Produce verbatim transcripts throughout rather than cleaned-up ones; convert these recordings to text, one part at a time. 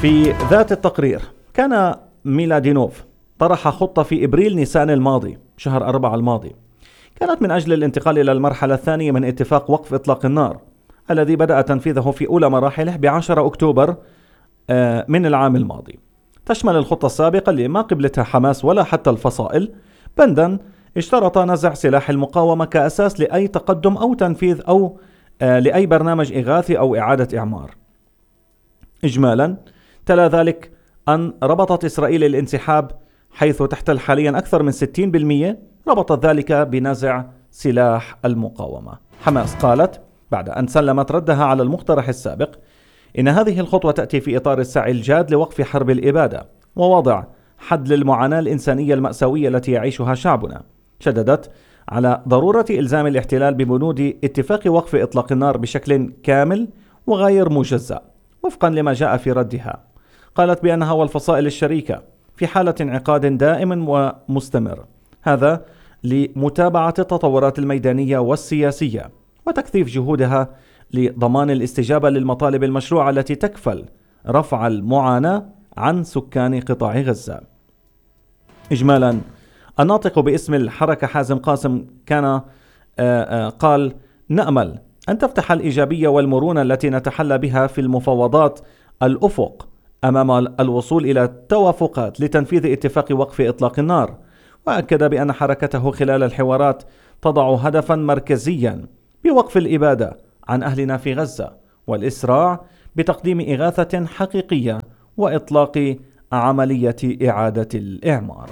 في ذات التقرير كان ميلادينوف طرح خطة في إبريل نيسان الماضي شهر أربعة الماضي، كانت من أجل الانتقال إلى المرحلة الثانية من اتفاق وقف إطلاق النار الذي بدأ تنفيذه في أولى مراحله بعشرة أكتوبر من العام الماضي. تشمل الخطة السابقة اللي ما قبلتها حماس ولا حتى الفصائل بندا اشترط نزع سلاح المقاومة كأساس لأي تقدم أو تنفيذ أو لأي برنامج إغاثي أو إعادة إعمار. إجمالا تلا ذلك أن ربطت إسرائيل الانسحاب حيث تحتل حاليا أكثر من ستين بالمئة، ربطت ذلك بنزع سلاح المقاومة. حماس قالت بعد أن سلمت ردها على المقترح السابق إن هذه الخطوة تأتي في إطار السعي الجاد لوقف حرب الإبادة ووضع حد للمعاناة الإنسانية المأساوية التي يعيشها شعبنا. شددت على ضرورة إلزام الاحتلال ببنود اتفاق وقف إطلاق النار بشكل كامل وغير مجزأ وفقا لما جاء في ردها. قالت بأنها والفصائل الشريكة في حالة انعقاد دائم ومستمر، هذا لمتابعة التطورات الميدانية والسياسية وتكثيف جهودها لضمان الاستجابة للمطالب المشروعة التي تكفل رفع المعاناة عن سكان قطاع غزة. إجمالا الناطق باسم الحركة حازم قاسم كان آآ آآ قال: نأمل أن تفتح الإيجابية والمرونة التي نتحلى بها في المفاوضات الأفق أمام الوصول إلى توافقات لتنفيذ اتفاق وقف إطلاق النار. وأكد بأن حركته خلال الحوارات تضع هدفا مركزيا بوقف الإبادة عن أهلنا في غزة والإسراع بتقديم إغاثة حقيقية وإطلاق عملية إعادة الإعمار.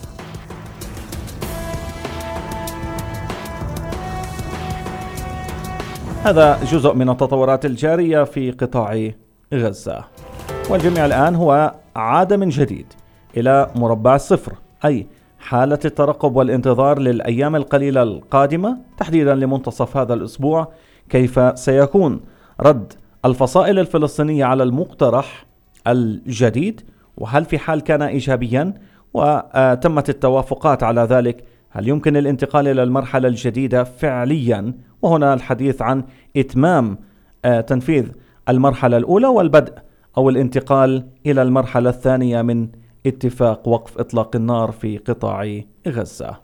هذا جزء من التطورات الجارية في قطاع غزة، والجميع الآن هو عاد من جديد إلى مربع الصفر، أي حالة الترقب والانتظار للأيام القليلة القادمة تحديدا لمنتصف هذا الأسبوع، كيف سيكون رد الفصائل الفلسطينية على المقترح الجديد، وهل في حال كان إيجابيا وتمت التوافقات على ذلك هل يمكن الانتقال إلى المرحلة الجديدة فعليا، وهنا الحديث عن إتمام تنفيذ المرحلة الأولى والبدء أو الانتقال إلى المرحلة الثانية من اتفاق وقف إطلاق النار في قطاع غزة.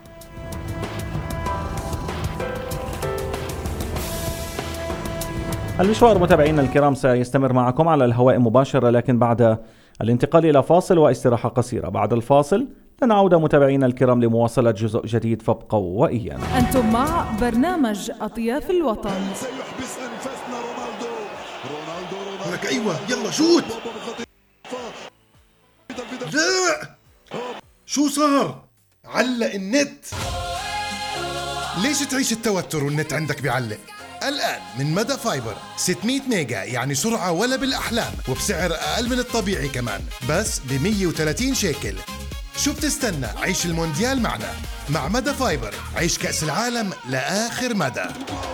المشوار متابعينا الكرام سيستمر معكم على الهواء مباشرة، لكن بعد الانتقال إلى فاصل واستراحة قصيرة. بعد الفاصل لنعود متابعينا الكرام لمواصلة جزء جديد، فابقوا وإيانا. أنتم مع برنامج أطياف الوطن. سيحبس أنفسنا رونالدو رونالدو رونالدو لك أيوة يلا شوت. لا شو صار؟ علق النت. ليش تعيش التوتر والنت عندك بيعلق؟ الآن من مدى فايبر ستمية ميجا، يعني سرعة ولا بالأحلام، وبسعر أقل من الطبيعي كمان، بس ب مية وثلاثين شيكل. شو بتستنى؟ عيش المونديال معنا. مع مدى فايبر عيش كأس العالم لآخر مدى.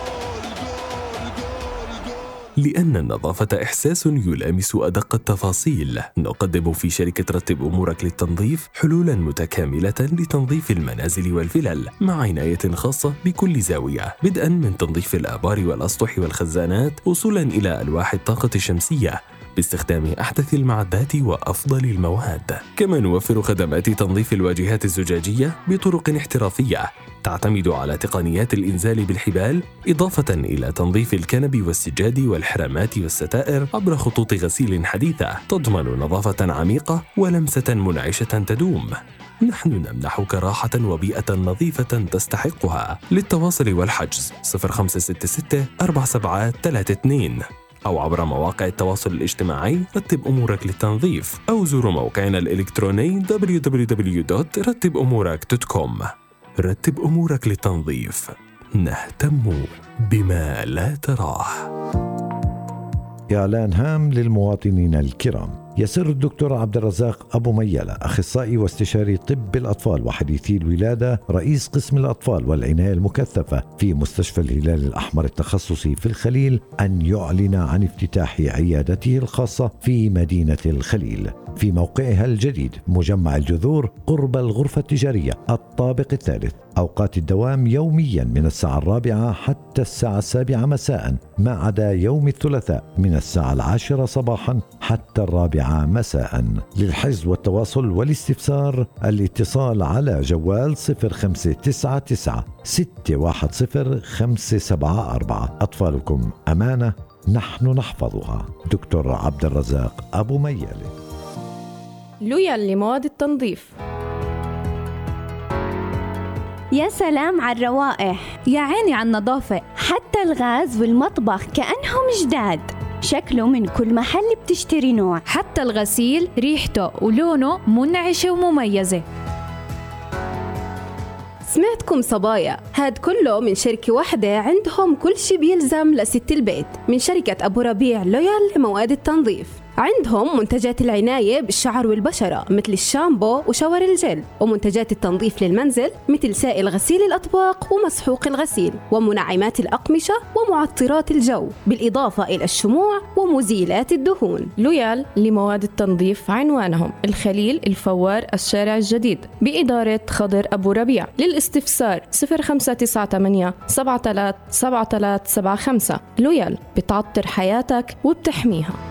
لأن النظافة إحساس يلامس أدق التفاصيل، نقدم في شركة رتب أمورك للتنظيف حلولاً متكاملة لتنظيف المنازل والفلل مع عناية خاصة بكل زاوية، بدءاً من تنظيف الآبار والأسطح والخزانات وصولاً إلى ألواح الطاقة الشمسية باستخدام أحدث المعدات وأفضل المواد. كما نوفر خدمات تنظيف الواجهات الزجاجية بطرق احترافية تعتمد على تقنيات الإنزال بالحبال، إضافة إلى تنظيف الكنب والسجاد والحرامات والستائر عبر خطوط غسيل حديثة تضمن نظافة عميقة ولمسة منعشة تدوم. نحن نمنحك راحة وبيئة نظيفة تستحقها. للتواصل والحجز صفر خمسة ستة ستة أربعة سبعة ثلاثة اثنين أو عبر مواقع التواصل الاجتماعي رتب أمورك للتنظيف، أو زوروا موقعنا الإلكتروني دبليو دبليو دبليو دوت رتب أمورك دوت كوم. رتب أمورك للتنظيف، نهتم بما لا تراه. إعلان هام للمواطنين الكرام. يسر الدكتور عبد الرزاق أبو ميلة، أخصائي واستشاري طب الأطفال وحديثي الولادة، رئيس قسم الأطفال والعناية المكثفة في مستشفى الهلال الأحمر التخصصي في الخليل، أن يعلن عن افتتاح عيادته الخاصة في مدينة الخليل. في موقعها الجديد مجمع الجذور قرب الغرفة التجارية الطابق الثالث. أوقات الدوام يوميا من الساعة الرابعة حتى الساعة السابعة مساء، ما عدا يوم الثلاثاء من الساعة العاشرة صباحا حتى الرابعة مساء. للحجز والتواصل والاستفسار الاتصال على جوال صفر خمسة تسعة تسعة ستة واحد صفر خمسة سبعة أربعة. أطفالكم أمانة نحن نحفظها. دكتور عبد الرزاق أبو ميالة. لويال لمواد التنظيف. يا سلام على الروائح، يا عيني على النظافة، حتى الغاز والمطبخ كأنهم جداد. شكله من كل محل بتشتري نوع، حتى الغسيل ريحته ولونه منعشة ومميزة. سمعتكم صبايا، هاد كله من شركة واحدة عندهم كل شي بيلزم لست البيت، من شركة أبو ربيع لويال لمواد التنظيف. عندهم منتجات العناية بالشعر والبشرة مثل الشامبو وشاور الجل، ومنتجات التنظيف للمنزل مثل سائل غسيل الأطباق ومسحوق الغسيل، ومنعمات الأقمشة ومعطرات الجو، بالإضافة إلى الشموع ومزيلات الدهون. لويال لمواد التنظيف عنوانهم الخليل الفوار الشارع الجديد بإدارة خضر أبو ربيع. للاستفسار صفر خمسة تسعة ثمانية سبعة ثلاثة سبعة ثلاثة سبعة خمسة. لويال بتعطر حياتك وبتحميها.